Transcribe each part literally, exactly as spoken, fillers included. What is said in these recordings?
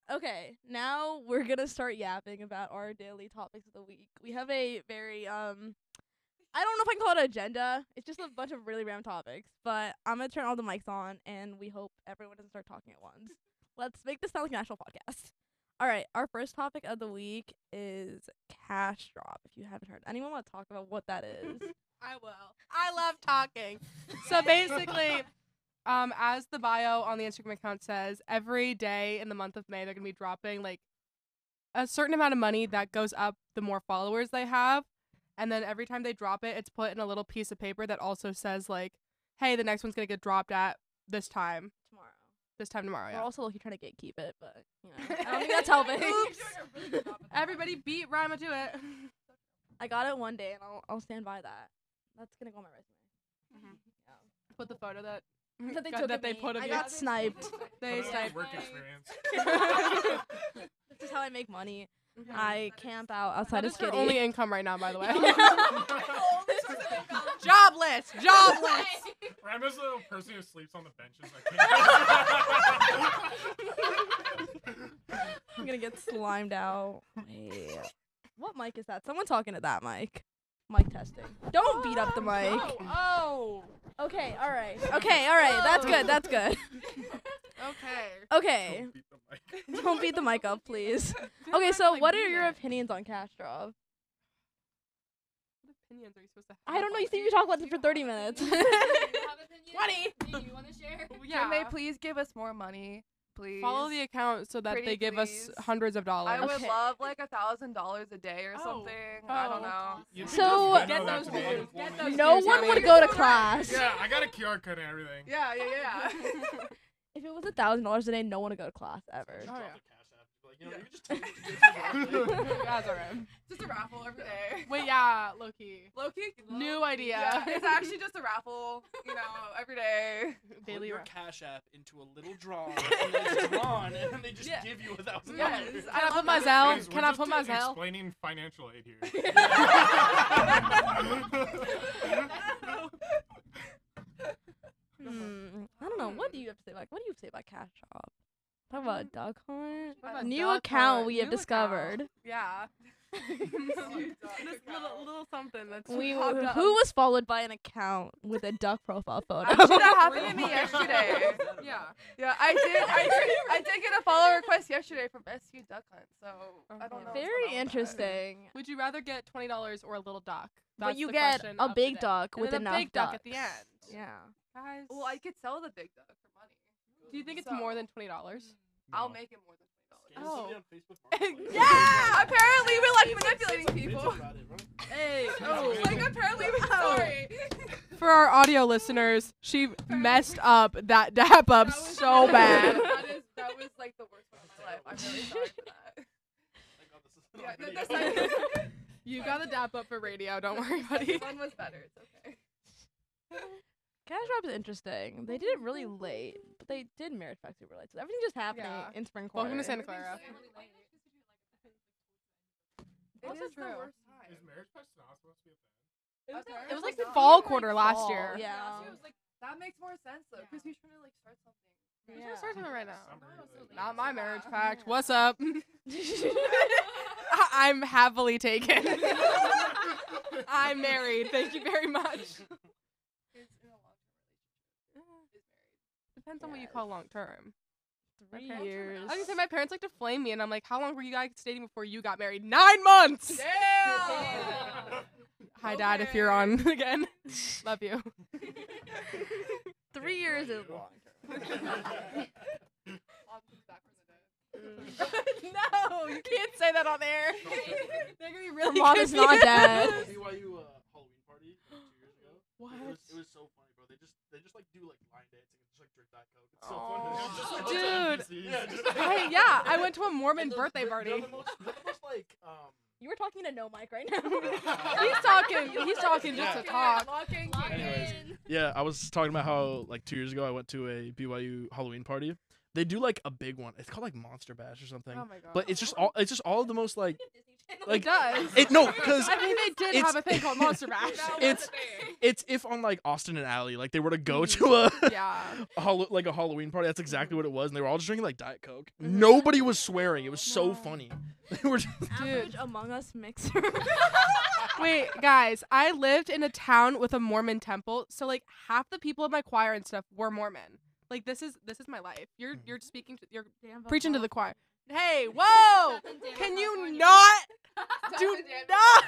Okay, now we're gonna start yapping about our daily topics of the week. We have a very um I don't know if I can call it an agenda. It's just a bunch of really random topics. But I'm gonna turn all the mics on and we hope everyone doesn't start talking at once. Let's make this sound like an actual podcast. Alright, our first topic of the week is cash drop, if you haven't heard. Anyone wanna talk about what that is? I will. I love talking. So basically, um, as the bio on the Instagram account says, every day in the month of May, they're going to be dropping, like, a certain amount of money that goes up the more followers they have. And then every time they drop it, it's put in a little piece of paper that also says, like, hey, the next one's going to get dropped at this time. Tomorrow. This time tomorrow, We're yeah. also looking trying to gatekeep it, but, you know, I don't think that's helping. Oops. Everybody beat Rima to it. I got it one day, and I'll I'll stand by that. That's gonna go on my resume. Mhm. Yeah. Put the photo that, That they got- took that of they me. put of I you. got sniped. They That's sniped. work experience. This is how I make money. Mhm. I camp out outside That of is her Skitty. only income right now, by the way. Jobless! Jobless! Rima's the person who sleeps on the benches. I'm gonna get slimed out. Wait. What mic is that? Someone talking to that mic. Mic testing. Don't beat up the mic. Oh, Okay, alright. Okay, alright. That's good. That's good. oh. Okay. Okay. Don't beat the mic. Don't beat the mic up, please. Don't Okay, have to, so like, what beat are your it. opinions on cash drop? What opinions are you supposed to have? I don't know. You think you talk about this for thirty minutes. twenty. You want to share? Yeah. Can they please give us more money, please? Follow the account so that Pretty they give please. us hundreds of dollars. I would Okay. love like a thousand dollars a day or Oh. something. I don't Oh. know. You So- can just Get Venmo that those to me. views. Get those No views, one honey. would go to class. Yeah, I got a Q R code and everything. Yeah, yeah, yeah. If it was a thousand dollars a day, no one would go to class ever. Oh, Drop yeah. the cash app. Like, you know, you just tell me to do it. That's alright. Just a raffle every day. Wait, yeah, Loki. Low-key? New idea. Yeah, it's actually just a raffle, you know, every day. Put Daily your ra- cash app into a little drawer, and then it's drawn, and then they just Yeah. give you a thousand Yes. dollars. Can I put my love Zelle? Guys, Can we're I just put my uh, Zelle? explaining financial aid here. Hmm. I don't know. What do you have to say about? What do you have to say about cash drop? Talk about a duck hunt. Talk about New duck account hunt. we have New discovered. account. Yeah. This little little something that's We popped up. who was followed by an account with a duck profile photo. Actually, that happened to me yesterday. Yeah. Yeah, I did. I did. I did get a follow request yesterday from S U Duck Hunt, so I don't know. what's going on Very with that. interesting. Would you rather get twenty dollars or a little duck? But That's you the get question a of the big day. duck And with then a enough big duck ducks. at the end. Yeah. Guys, Well, I could sell the big duck for money. do you think it's so- more than twenty dollars? I'll No. make it more than Scan twenty dollars. somebody on Facebook Marketplace. Yeah, apparently we like Say some- say manipulating some bitch people. about it, bro. Hey. Oh. Like apparently we sorry. For our audio listeners, she messed up that dap up That was so really- bad. That is that was like the worst one of my life. I'm really sorry for that. Thank God this is Yeah, on the, video. the second You got the dap up for radio. Don't worry, the buddy. second one was better. It's okay. Cash drop is interesting. They did it really late, but they did Marriage Pact super late. So everything just happening Yeah. in spring quarter. Welcome to Santa Clara. It Also is the true. worst time. Is marriage pact not supposed to be a thing? Apparently It was like not. fall Even, quarter like, last fall, year. Yeah. last year was like that makes more sense though, because you're trying to like start something. Who's Yeah. gonna start something right now? Summer, like- Not my marriage Yeah. pact. What's up? I- I'm happily taken. I'm married. Thank you very much. It's in a long-term relationship. Is married. Depends on what you Yes. call long term. Three Okay. years. I was gonna say my parents like to flame me, and I'm like, how long were you guys dating before you got married? Nine months. Damn. Hi, Dad, if you're Okay. on again. Love you. Three years is long. Mom comes back from the dead. No, you can't say that on air. They're gonna be really. Mom is not dead. B Y U uh, Halloween party like, two years ago. What? It was, it was so funny, bro. They just they just like do like line dancing and just like drink Diet Coke. It's so Aw. funny. It's just a bunch of Dude. N P Cs. Yeah, just Hey, yeah, I went to a Mormon And those- birthday they're- party. They're the most, they're the most like um. You were talking to no mic right now. He's talking. He's talking just to Yeah. talk. Locking. Anyways, yeah, I was talking about how like two years ago I went to a B Y U Halloween party. They do like a big one. It's called like Monster Bash or something. Oh my god. But it's just all it's just all of the most like Like, It does. It no, because I mean, they did it's- have a thing called Monster Bash. it's it's if on like Austin and Alley, like they were to go Mhm. to a, Yeah. a Hall- like a Halloween party. That's exactly what it was, and they were all just drinking like Diet Coke. Mhm. Nobody was swearing. It was so No. funny. They were just, Average Among Us mixer. Wait, guys, I lived in a town with a Mormon temple, so like half the people in my choir and stuff were Mormon. Like this is this is my life. You're you're speaking to you're Damn, preaching to the California. choir. Hey, whoa! Can you not do not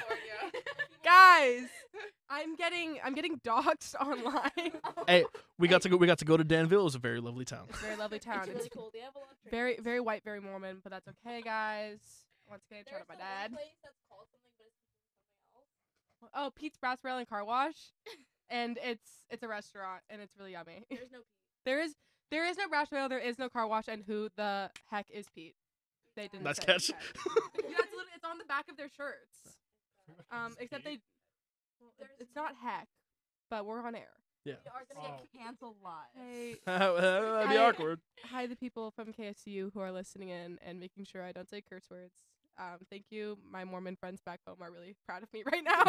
guys? I'm getting I'm getting doxxed online. hey, we got to go. We got to go to Danville. It was a very lovely town. It's a very lovely town. It's It's really cool. They have a lot of very trains. very white, very Mormon, but that's okay, guys. Once again, shout There's out my the one dad. place that's called something, but it's something else. Oh, Pete's Brass Rail and Car Wash, and it's it's a restaurant and it's really yummy. There's no Pete. There is there is no brass rail, there is no car wash, and who the heck is Pete? They didn't. Nice say. catch. Yeah, it's, literally, it's on the back of their shirts. Um, except they, well, it- it's not heck, but we're on air. Yeah. We are gonna Oh. get canceled live. Hey, That'd be I- awkward. hi the people from K S U who are listening in and making sure I don't say curse words. Um, thank you. My Mormon friends back home are really proud of me right now.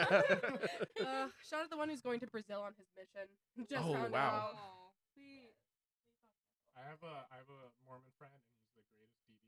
uh, shout out the one who's going to Brazil on his mission. Just Oh, found wow. out. We- I have a I have a Mormon friend, and he's the greatest D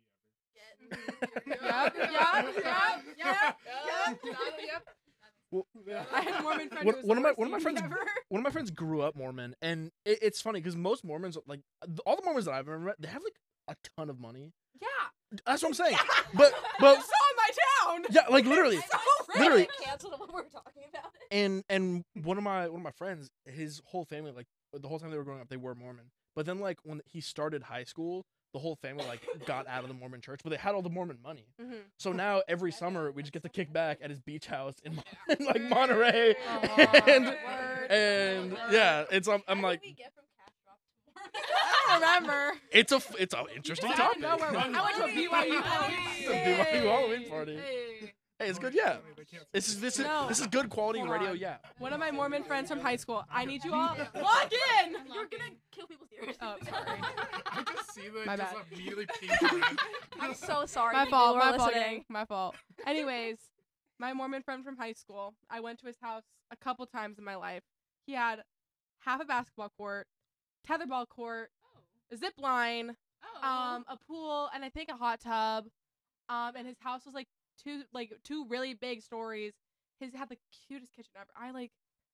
D ever. Yep, yep, yep, yep, yep. Yep. Well, I had a Mormon friend One- who was one the of my- worst one of my D D friends- ever. one of my friends grew up Mormon, and it, it's funny because most Mormons, like th- all the Mormons that I've ever met, they have like a ton of money. Yeah. That's what I'm saying. But but You saw my town. yeah, like literally, So literally. rich. Canceled when we were talking about it. and and one of my one of my friends, his whole family, like the whole time they were growing up, they were Mormon. But then like when he started high school, the whole family like got out of the Mormon church, but they had all the Mormon money. Mhm. So now every summer we just get to kick back at his beach house in, Mon- in like Monterey, Aw, and word. and yeah, it's um, I'm How like did we get from cash drop to Mormon? I don't remember. it's a f- it's an interesting Just out topic. of nowhere, I went to a B Y U Halloween A B Y U Halloween party. Hey. Hey, it's good, yeah. They can't This is this is No. this is good quality Hold radio, on. yeah. One of my Mormon friends from high school. I need you all log in. You're gonna kill people's ears. Oh, sorry. I just see the My just bad. immediately pink red. I'm so sorry. My people fault. who are My fault. listening. Gang. My fault. Anyways, my Mormon friend from high school. I went to his house a couple times in my life. He had half a basketball court, tetherball court, a zip line, Oh. um, a pool, and I think a hot tub. Um, and his house was like two, like two really big stories. His had the cutest kitchen ever. I like,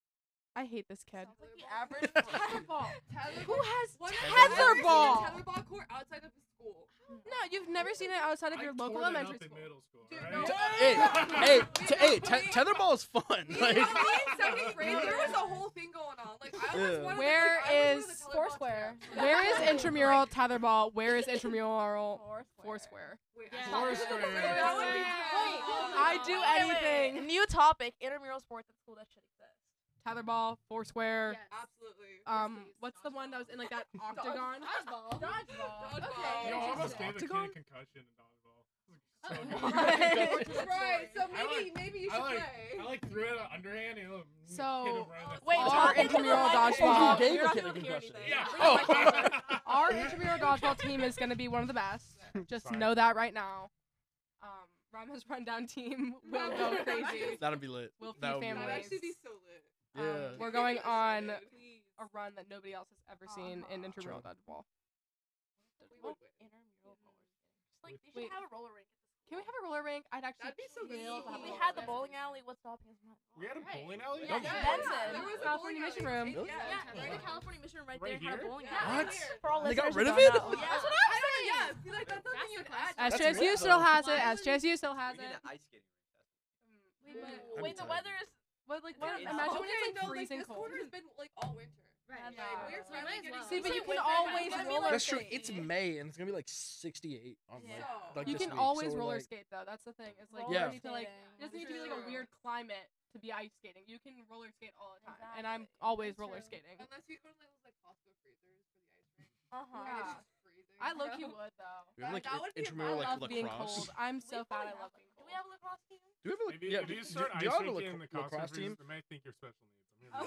I hate this kid. Sounds like the average. Tetherball. Tetherball. Who has What? tetherball? Tetherball court outside of the school. No, you've never seen it outside of I your tore local that up elementary in school. middle school, Dude, alright? no. Hey, hey, t- hey, We- te- tetherball is fun. Me Like, and me in seventh grade, there was a whole thing going on. Like I was Yeah. one of Where the, like, I was is one of the tetherball Foursquare? champs. Where is intramural tetherball? Where is intramural Foursquare. foursquare? Wait, Yeah. Foursquare. That would be Wait, cool. I do Wait, wait, anything. wait. New topic: intramural sports at school that should exist. Tetherball, foursquare. Yes. Absolutely. Um, Yes, please. what's the one that was in like that octagon? Dodgeball. Dodgeball. Okay. Yo, I almost gave a kid a Octagon? concussion in dodgeball. Oh. So What? good. Right. So I maybe like- maybe you I should like play. I like threw it at underhand and it So, hit him right in the Wait, face. our talk into the intramural microphone. dodgeball. Oh, you gave You're the not kid a gonna hear concussion. anything. Yeah. Oh. Our intramural dodgeball team is gonna be one of the best. Just Sorry. know that right now. Um, Rama's rundown team will go crazy. That'd be lit. We'll feed That would be That would lit. families. actually be so lit. Um, Yeah. we're going on Please. a run that nobody else has ever seen in intramural dodgeball. Intramural roller skating. Just like they should Wait. have a roller rink. Can we have a roller rink? I'd actually That'd be so kill cool. to have a We roller had the rink. bowling alley. What's stopping us? From We had a Right. bowling alley? Yeah, Yeah. Benson. There was a California bowling Mission alley. Room. Really? Yeah, Yeah, right the here. California Mission right, Right there had a here? bowling Yeah, alley. What? here. For all They got listeners rid who of don't it? know. Yeah, Yeah. that's what I don't. Yeah, I feel like that's something That's you'd the add. That's S J S U rad, still though. has it. Why S J S U still has We need it. an ice skating rink. Ooh, That'd Wait, be the tight. weather is. But like, It's what, gonna be imagine hot. when it's Okay, like no, like freezing this cold. quarter has been like all winter. Right. And, Yeah. uh, We're So we finally might as getting well. to See, but the you can winter always time. roller That's true. skate. It's May and it's gonna be like sixty-eight on like, Yeah. like You this can week, always so we're roller like, skate though. That's the thing. It's like Roller you Yeah. don't need to like. skating. It doesn't need to be like a True. weird climate to be ice skating. You can roller skate all the time, and Exactly. I'm always That's roller true. skating. Unless you go to like those like Costco freezers for the ice rink. Uh And huh. it's Yeah. just freezing. I low key would though. We have like That- that would be a intramural I like love being lacrosse. cold. I'm so fat. I love being Do cold. we have a lacrosse team? Do we have a If you, yeah? if you do- start do ice y'all have a rinking in the lac- Costco lacrosse freezers, team? they might think you're special needs. I'm Oh.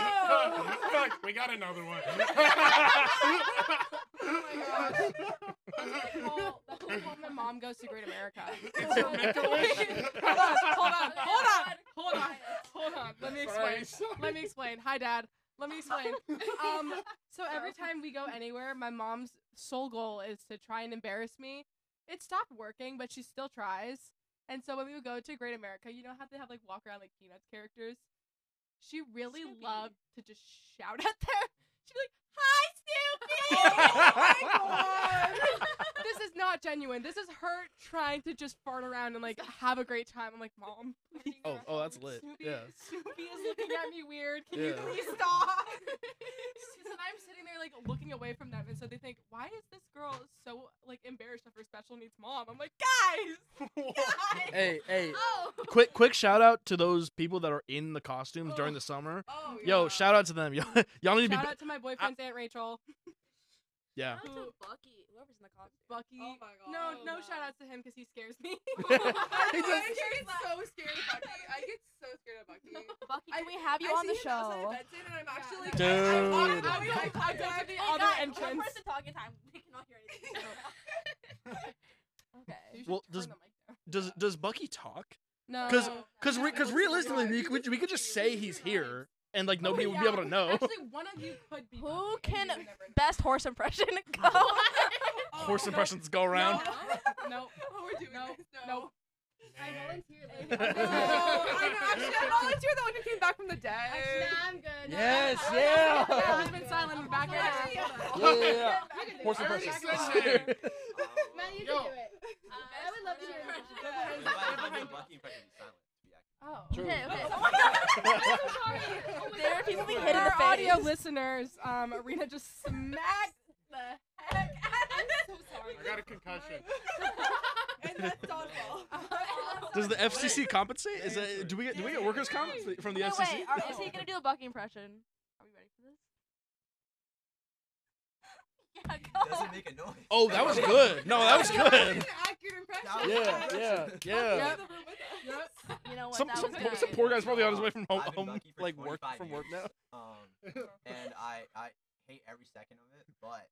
Like, we got another one. Oh my gosh. That's what I call, that's what I call my mom goes to Great America. It's a make-a-wish. hold on, hold on, hold on, hold on, hold on. Let me Sorry, explain. sorry. Let me explain. Hi, Dad. Let me explain. Um, so every time we go anywhere, my mom's sole goal is to try and embarrass me. It stopped working, but she still tries. And so when we would go to Great America, you know how they have like walk around like Peanuts characters? She really Snoopy. loved to just shout at them. She'd be like, "Hi, Snoopy!" Oh my God. This is not genuine. This is her trying to just fart around and like have a great time. I'm like, Mom, please. Oh, oh, that's lit. Snoopy, Yeah. Snoopy is looking at me weird. Can Yeah. you please stop? And I'm sitting there like looking away from them, and so they think, why is this girl so like embarrassed of her special needs mom? I'm like, guys, guys. Hey, hey. Oh. Quick, quick shout out to those people that are in the costumes during the summer. Oh, Yo, yeah. shout out to them. Yo, y'all need to be. Shout be- out to my boyfriend's Aunt Rachel. yeah. Shout out to Bucky, whoever's in the costume. Bucky. Oh my God. No, Oh no God. shout outs to him because he scares me. I, He I just- get so scared of Bucky. I get so scared of Bucky. Bucky, I- can we have you I on the see him outside show? of Benson, and I'm actually like, Dude. I, I, walk- I, I, go, I, I go to the Hey, other guys, one entrance. person talking time. We cannot hear anything. Okay. You should Well, turn does- the mic down. Does Does Bucky talk? No. Cause, No. cause, No, re- cause it's realistically, not. we You could just we could just you say just he's say here, and like nobody Oh, would be yeah. able to know. Actually, one of you could be. Who Bucky, and can you would never know. best horse impression go? Horse no. impressions go around. No. No. Oh, we're doing No. this. No. No. I Nah. volunteer. No, I know. Actually, I volunteered though when you came back from the dead. Actually, nah, I'm good. No, Yes, I'm- yeah. Yeah, I've been silent in the back. Actually, Yeah. Yeah, yeah, yeah. You can do Horse it. I already impressions. said that. Man, you Yo. can do it. Uh, I would love to hear it. If I if I do a Bucky impression, be silent. To be accurate. Oh. True. Okay, okay. Oh Oh my god. There are people being hit in For the our face. audio listeners, um, Arena just smacked the heck I'm so sorry. I got a concussion. And that's dodgeball. Does the F C C compensate? Is it? Do we get do we get workers' comp from the Wait, F C C? wait. Are, is he gonna do a Bucky impression? Are we ready for this? Yeah, go. Doesn't make a noise. Oh, that was good. No, that was That's good. an accurate impression. That was Yeah, good. yeah, yeah. Yep. Yep. You know what? Some that some, was poor, good. some poor guy's probably on his way from home, I've been home Bucky for like work twenty-five from work years. now. Um, and I I hate every second of it, but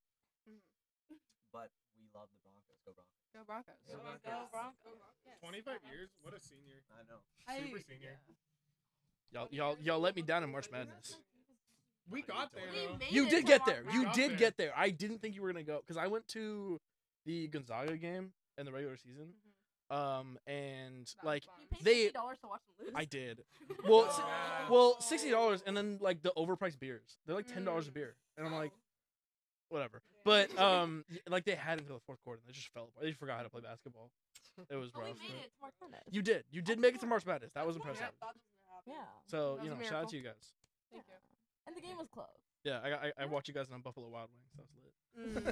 but we love the Broncos. Go Broncos. Go Broncos. Go Go Broncos. Broncos. twenty-five years? What a senior. I know. Super I- senior. Y'all y'all y'all let me down in March Madness. We got there, We though. made You it did to get March there. You Got did there. get there. I didn't think you were gonna go because I went to the Gonzaga game in the regular season. Um and like You paid They- sixty dollars to watch them lose. I did. Well, s- Yeah. well, sixty dollars and then like the overpriced beers. They're like ten dollars a beer, and I'm like, whatever. But um, y- like they had until the fourth quarter, and they just fell apart. They forgot how to play basketball. It was But we rough. made but- it to March Madness. You did. You did make it to March Madness. That was impressive. Yeah. So That you was know, a shout out miracle. to you guys. Thank you. And the game was close. Yeah, I I, I watched you guys on Buffalo Wild Wings. That was lit. Mm.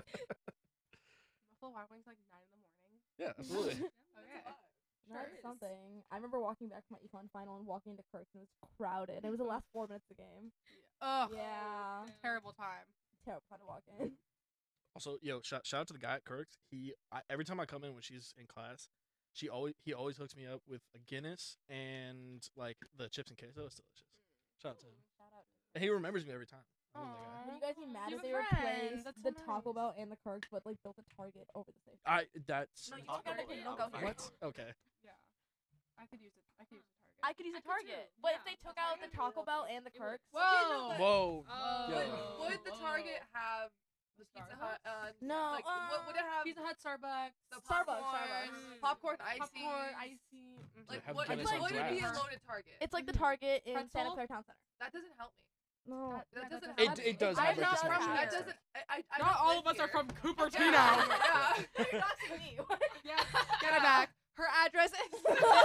Buffalo Wild Wings like nine in the morning. Yeah, absolutely. Okay. That's Sure is. something. I remember walking back from my econ final and walking into Kirk and it was crowded. It was the last four minutes of the game. Ugh. Yeah. Terrible time. Terrible time to walk in. Also, yo, shout, shout out to the guy at Kirk's. He I, every time I come in when she's in class, she always he always hooks me up with a Guinness and like the chips and queso. It's delicious. Shout out to him. Shout out. And he remembers me every time. I love that guy. Would you guys be mad You if have they a friend. replaced That's the so Taco nice. Bell and the Kirk's but like built a Target over the station? I that's No, you Taco don't go Bell, here. yeah, Don't go I'm here. what? Okay. Yeah. I could use it. I could use a Target. I could use a I could Target. too. But if Yeah. they took out the Taco Bell and the Kirk's, Whoa. but- Whoa. Oh. Would, Yo. would the Target have the Pizza Hut? Uh, no. like, what would it have? Pizza Hut, Starbucks. The Starbucks, popcorn, Starbucks. popcorn, icy. Popcorn, icy. Mhm. Like, have what, Guinness what on would be a draft. loaded Target? it's like the Target in Santa Pretzel? Clara Town Center. That doesn't help me. No. That- That that doesn't doesn't help It me. it does I'm have not like the from special here. That doesn't. I, I, I Not don't all live of us are here. from Cupertino. Yeah. You're doxing me. Yeah. Get it back. Her address is.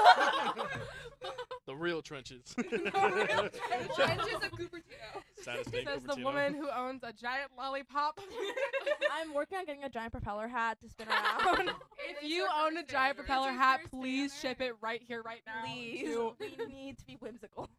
the real trenches. Trenches of Cupertino. Saddest day, Says the Cupertino. woman who owns a giant lollipop. I'm working on getting a giant propeller hat to spin around. If you own a giant propeller hat, please ship it right here, right now. Please. to- We need to be whimsical.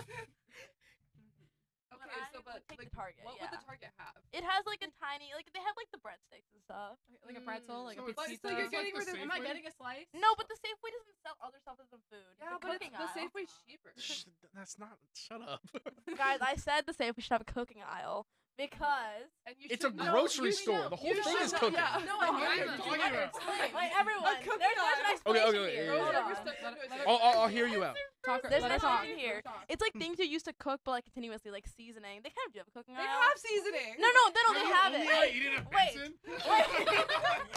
Okay, I so would but take the like, Target, what yeah. would the Target have? It has like a tiny, like they have like the breadsticks and stuff. Like a pretzel, like So a it's- pizza. so you're It's like getting the rid of. Am I Safeway? getting a slice? No, but the Safeway doesn't sell other stuff as a food. Yeah, the but it's, cooking the aisle. Safeway's cheaper. Shh, that's not. Shut up. Guys, I said the Safeway should have a cooking aisle Because And you It's a should know- grocery you store. know- The whole you thing should is know- cooking. Yeah. No, What I'm are you not. talking about? wait, everyone, A there's, cooking there's an aisle. explanation Okay, okay, here. yeah, yeah, Hold yeah. on. Let- let- I'll, I'll, I'll hear you out. Talk, There's let an us talk. explanation here. It's like things you used to cook, but like continuously, like seasoning. They kind of do have a cooking They aisle. have seasoning. No, no, they don't. They have Only it. I eat it at Wait. Benson?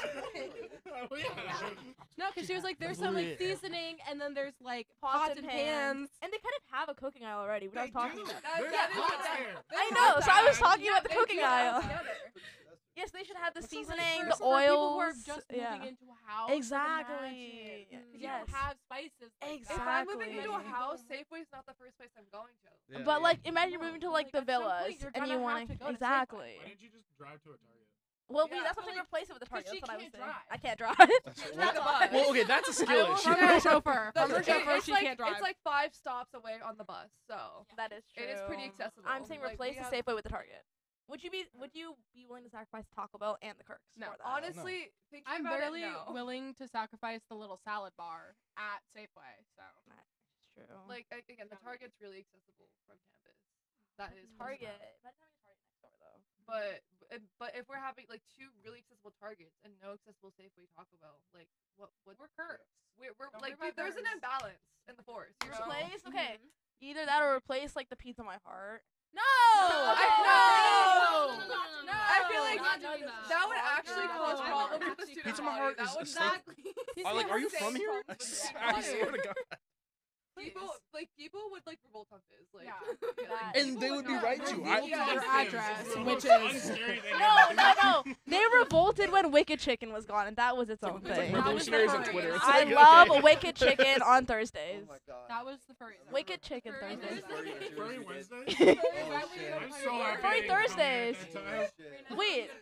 Oh, yeah. No, because she was like, there's Oh, some like yeah. seasoning, and then there's like Pots pots, and and pans. pans. And they kind of have a cooking aisle already. What I was They talking do. about. That- There's that is pots what that- there. they I have know. So I was that. talking Yeah, about the they cooking do have aisle. together. Yes, they should have the But so, like, seasoning, for- the so for people oils. who are just yeah. moving into a house. Exactly. imagine. 'Cause Yes. You don't have spices. Like If I'm moving Exactly. into a You house, don't- Safeway's not the first place I'm going to. Yeah, But yeah. like, imagine you're No, moving to but, like like, the at some point, villas, you're and gonna you have want to go to Safeway. exactly. Why didn't you just drive to a Target? Well, we Yeah, that's what but, they like, replace it with the 'cause Target. she That's what I was can't saying. drive. I can't drive. That's Drive what- the bus. well, okay, that's a skill will issue. drive From her chauffeur. That's From her okay. chauffeur, It's she like, can't drive. It's like five stops away on the bus, so That is true. it is pretty accessible. I'm saying Like, replace we the have- Safeway with the Target. Would you be Would you be willing to sacrifice Taco Bell and the Kirks No. for that? Honestly, thinking I'm about barely it, no. willing to sacrifice the little salad bar at Safeway. So That's true. Like a- again, the Target's really accessible from campus. That is Target. first Imagine having a Target next door though. But but- but if we're having like two really accessible Targets and no accessible Safeway Taco Bell, like what what we're Kirks. we're, we're Don't like worry about there's an Kirks. imbalance in the force. You know? Replace. Okay. Either that or replace like the pizza my heart. No. I- no. no. I feel like Not doing that. that would actually No. cause No. problems with the student Pizza My body. Heart That is a would steak- not- I'm like, are you Same from here? I, problems with s- the I student swear to body. God. People like people would like revolt on Fizz. Like, Yeah. like, And people they would be not- right to. Revolt I- to Yeah. their Yeah. address, It's the which most is unscary thing No, ever. no, no. They revolted when Wicked Chicken was gone, and that was its own It's like thing. That was the revolutionaries on furries. Twitter. It's I like, love okay. a Wicked Chicken on Thursdays. Oh my god. that was the furry. Wicked Chicken Furry Thursdays. Wednesday. Furry Wednesday? Oh, I'm shit. so happy. Furry I didn't come here at Thursdays. that time. Shit. Wait.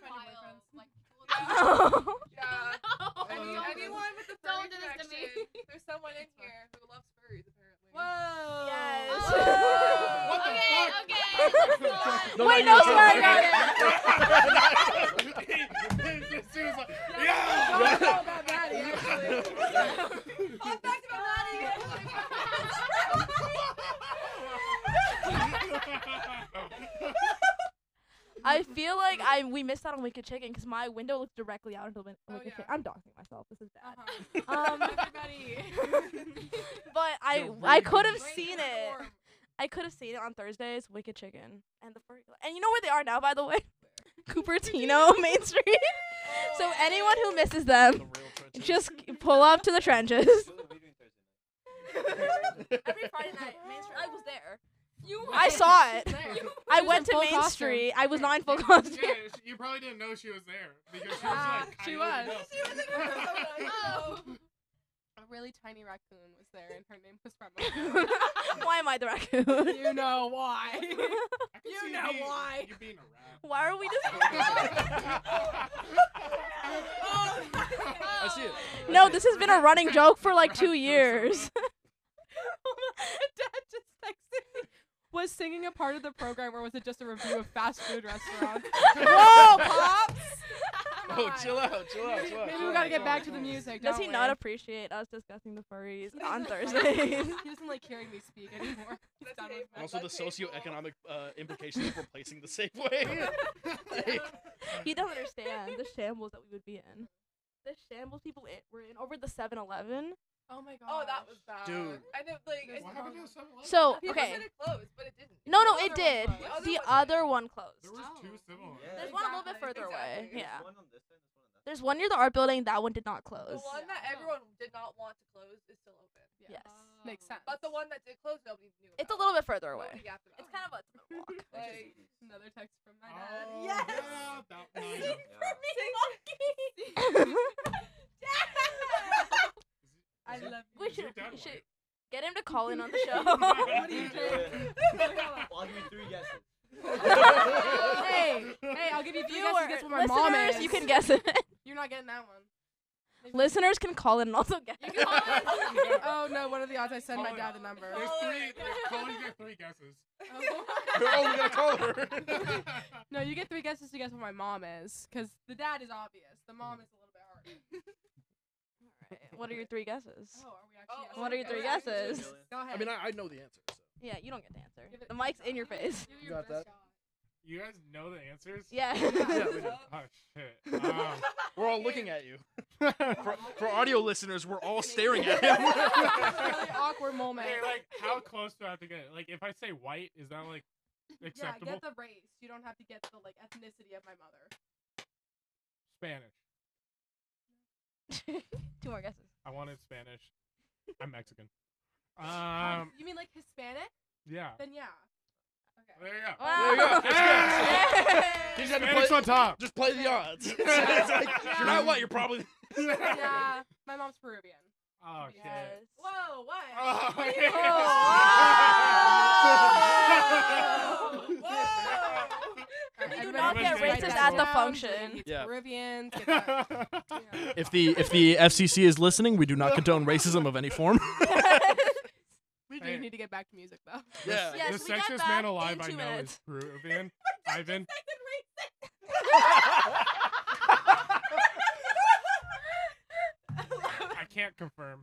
Yeah. Any, Uh, anyone with the Don't furry do this to me. connection, there's someone in here who loves furries apparently. Whoa. Yes. What the Okay, fuck? okay, let's not. No, Wait, no, no, you're swear kidding. on it. This dude's like, Don't yeah! know about Maddie, actually. Fun fact about I feel like I we missed out on Wicked Chicken because my window looks directly out into Win- Oh, Wicked yeah. Chicken. I'm doxing myself. This is bad. Uh-huh. Um, Everybody. but I You're I really could have Break seen the it. norm. I could have seen it on Thursdays. Wicked Chicken and the furry. And you know where they are now, by the way? Cupertino Main Street. So anyone who misses The them, real trenches. just pull up to the trenches. So what are we doing Thursday Every Friday night, Main Street. I was there. You I saw it. You- I She was went in to full Main costume. Street. I was not in full Yeah, costume. sh- you probably didn't know she was there because she was Ah, like. she coyoted was. up. She was like, Oh. A really tiny raccoon was there, and her name was Remo. Why am I the raccoon? You know why. I can You see know be- why. You being a rat. Why are we just? I see it. No, this has been a running joke for like two years. Dad just texted me. Was singing a part of the program, or was it just a review of fast food restaurants? Whoa, pops! Come Oh, on. chill out, chill out, chill out. Maybe chill we gotta out, get chill back out, to the chill out. music. Does don't he we? not appreciate us discussing the furries He on doesn't- Thursdays? He doesn't like hearing me speak anymore. He's That's done with hate. me. And also the That's hateful. socioeconomic uh, implications of replacing the Safeway. Like, He doesn't understand the shambles that we would be in. The shambles people in, were in over the seven eleven. Oh my god. oh, that was bad. Dude. I know, like, There's it's What happened to the seven eleven? So people okay, said it closed, but it didn't. no, no, The it other did. one closed. The The other other one There closed. was Oh. two civil. Yeah. There's one a little bit Exactly, further away. exactly. Yeah. There's one on this side, there's one on that There's one near the art building. That one did not The close. one that Yeah. everyone did not want to close is still open. Yes. Makes sense. But the one that did close, nobody knew. It's a about. little bit further away. Nobody yapped about It's kind of a it's a walk. Like, Another text from my Oh, dad. Yes. yeah, that one. I Is it- love We you. is your should, dad we white? should get him to call in on the show. What do you think? I'll give you three guesses. Hey, hey, I'll give you three guesses. Viewer, Guess what my mom listeners, is. you can guess it. You're not getting that one. Maybe- Listeners can call in and also guess. You can call in. Oh no! What are the odds I send my dad the number? There's three. Colin's got three guesses. oh, we gotta call her. No, you get three guesses to guess what my mom is, because the dad is obvious. The mom is a little bit hard. What are your three guesses? Oh, are we actually? Oh, What are your three okay. guesses? Go ahead. I mean, I, I know the answer. So. Yeah, you don't get the answer. Give it- The mic's in your face. Give it You your got best that? shot. You guys know the answers? Yeah. Yeah, we do. Oh shit. Um, We're all looking at you. For, for audio listeners, we're all staring at him. really awkward moment. okay, like how close do I have to get? Like if I say white, is that like acceptable? Yeah, get the race. You don't have to get the like ethnicity of my mother. Spanish. Two more guesses. I wanted Spanish. I'm Mexican. Um, Um. you mean like Hispanic? Yeah. Then yeah. There you go. Wow. There you go. Hey! You just had to Spanish play- on top. Just play the odds. It's like, You're not white. You're probably. Yeah, my mom's Peruvian. Oh shit. Yes. Whoa, what? Oh, What are you- yeah. Alright, We do everybody not get write racist that at the down. function. It's Yeah. Peruvians. Get that. Yeah. If the if the F C C is listening, we do not condone racism of any form. We do Hey. need to get back to music though. Yeah. Yes, the we got sexiest back man alive in I two know minutes. is Peruvian. Ivan. I can't confirm.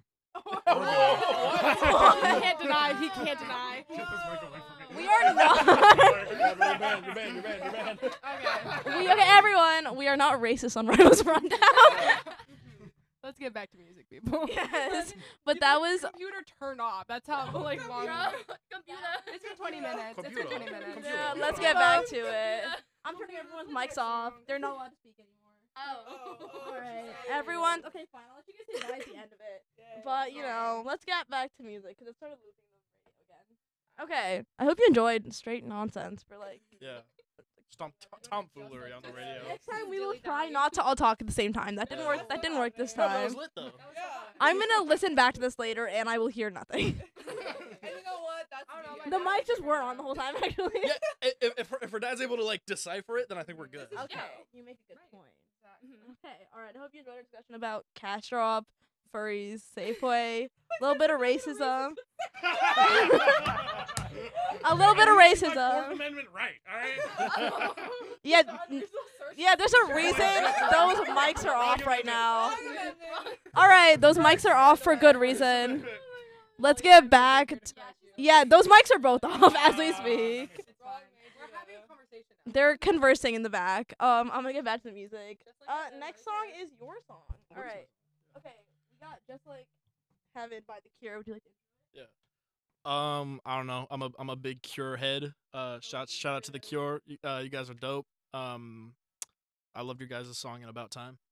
He can't deny. He can't deny. Get this mic away from me. We are not. You're banned. You're banned. You're banned. You're banned. Okay. we, okay, everyone, we are not racist on Rivals Rundown. Let's get back to music, people. Yes, but Get that the was computer turned off. That's how like long. Computer. It's been twenty minutes. It's been Computer. twenty minutes. Computer. yeah, let's get back to it. I'm turning everyone's mics off. They're not allowed to speak anymore. Oh. All right, everyone. Okay, fine. I'll let you guys say bye at the end of it. But you know, let's get back to music because it started looping the radio again. Okay, I hope you enjoyed straight nonsense for like. Yeah. Stomp tomfoolery on the radio. Next time we will try not to all talk at the same time. That didn't work. That didn't work this No, that time. was lit though. I'm gonna listen back to this later and I will hear nothing. And you know what? That's I don't know, me. The mics just weren't on the whole time actually. Yeah, i- if, if, her, if her dad's able to like decipher it, then I think we're good. Okay, you make a good point. Okay, all right. I hope you enjoyed our discussion about cash drop, furries, Safeway, a little bit of racism, a little bit of Fourth racism. Amendment right, alright? Yeah, n- yeah. There's a reason those mics are off right now. All right, those mics are off for good reason. Let's get back. T- yeah, those mics are both off as we speak. It's fine. We're having a conversation now. They're conversing in the back. Um, I'm gonna get back to the music. Uh, next song is your song. All right. Okay, we got Just Like Heaven by The Cure. Would you like to? Um, I don't know. I'm a I'm a big Cure head. Uh, shout shout out to the Cure. You- Uh, you guys are dope. Um, I loved your guys' song in About Time.